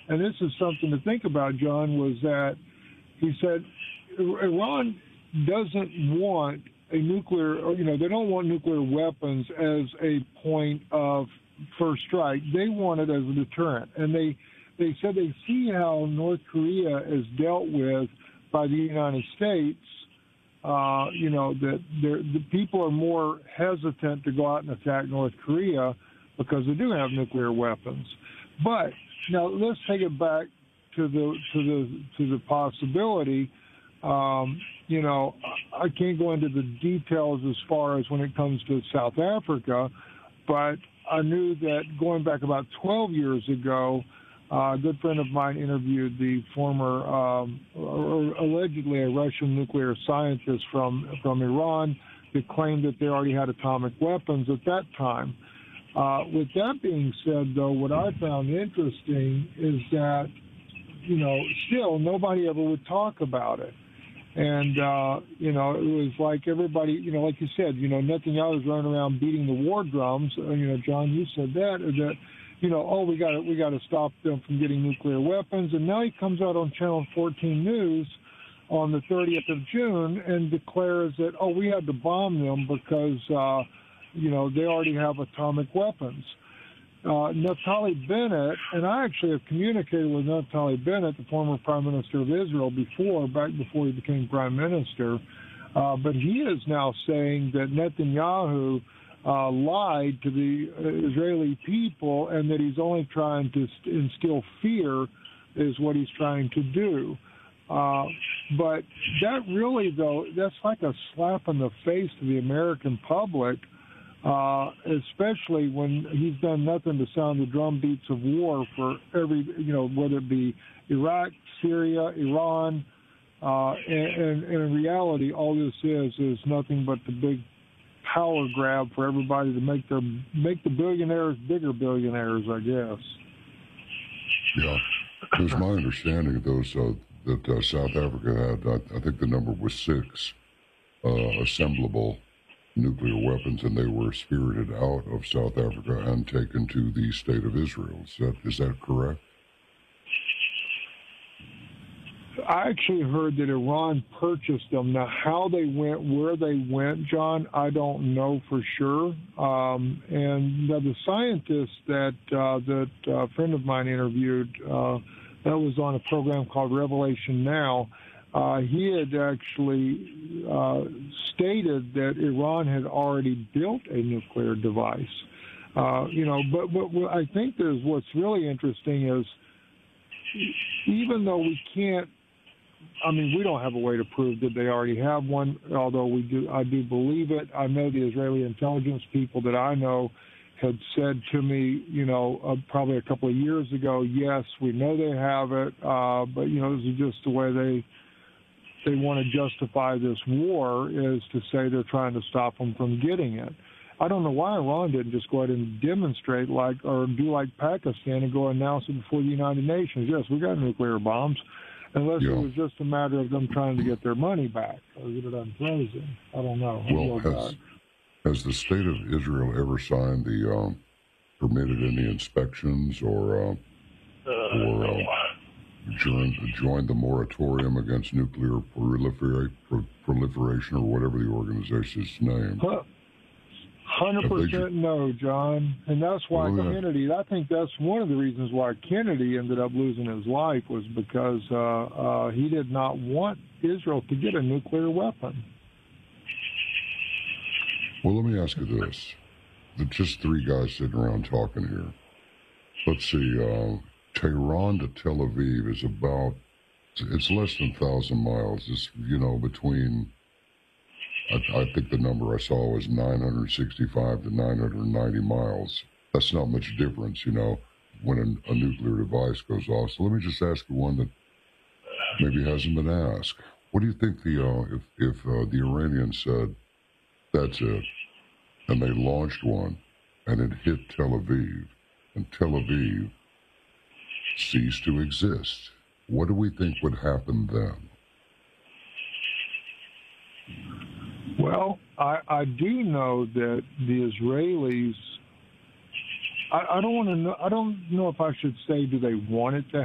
and this is something to think about, John, was that he said Iran doesn't want a nuclear, or, they don't want nuclear weapons as a point of first strike. They want it as a deterrent. And they said they see how North Korea is dealt with by the United States, that the people are more hesitant to go out and attack North Korea because they do have nuclear weapons. But now let's take it back to the possibility. I can't go into the details as far as when it comes to South Africa, but I knew that going back about 12 years ago, a good friend of mine interviewed the former, or allegedly a Russian nuclear scientist from Iran that claimed that they already had atomic weapons at that time. With that being said, though, what I found interesting is that, still nobody ever would talk about it. And, it was like everybody, like you said, Netanyahu was running around beating the war drums. John, you said that, we got to stop them from getting nuclear weapons. And now he comes out on Channel 14 News on the 30th of June and declares that, we had to bomb them because, they already have atomic weapons. Naftali Bennett, and I actually have communicated with Naftali Bennett, the former Prime Minister of Israel, back before he became Prime Minister, but he is now saying that Netanyahu lied to the Israeli people and that he's only trying to instill fear is what he's trying to do. But that really, though, that's like a slap in the face to the American public, especially when he's done nothing to sound the drum beats of war for every, whether it be Iraq, Syria, Iran, and in reality, all this is nothing but the big power grab for everybody to make the billionaires bigger billionaires, I guess. Yeah, it was my understanding that South Africa had, I think the number was 6 assemblable nuclear weapons, and they were spirited out of South Africa and taken to the state of Israel. Is that correct? I actually heard that Iran purchased them. Now, how they went, where they went, John, I don't know for sure. And the scientist that a friend of mine interviewed, that was on a program called Revelation Now, he had actually stated that Iran had already built a nuclear device. But what I think what's really interesting is, even though we can't, we don't have a way to prove that they already have one, although I do believe it. I know the Israeli intelligence people that I know had said to me, probably a couple of years ago, yes, we know they have it, but, this is just the way they want to justify this war, is to say they're trying to stop them from getting it. I don't know why Iran didn't just go ahead and demonstrate or do like Pakistan and go announce it before the United Nations. Yes, we got nuclear bombs, unless it was just a matter of them trying to get their money back or get it unfrozen. I don't know. Well, has the state of Israel ever signed permitted any inspections or joined the moratorium against nuclear proliferation, or whatever the organization's name? 100% no, John. And that's why Kennedy, I think that's one of the reasons why Kennedy ended up losing his life, was because he did not want Israel to get a nuclear weapon. Well, let me ask you this. Just 3 guys sitting around talking here. Let's see, Tehran to Tel Aviv is it's less than 1,000 miles. It's, between, I think the number I saw was 965 to 990 miles. That's not much difference, when a nuclear device goes off. So let me just ask you one that maybe hasn't been asked. What do you think if the Iranians said, that's it, and they launched one, and it hit Tel Aviv, and Tel Aviv ceased to exist? What do we think would happen then? Well, I do know that the Israelis, I don't know if I should say, do they want it to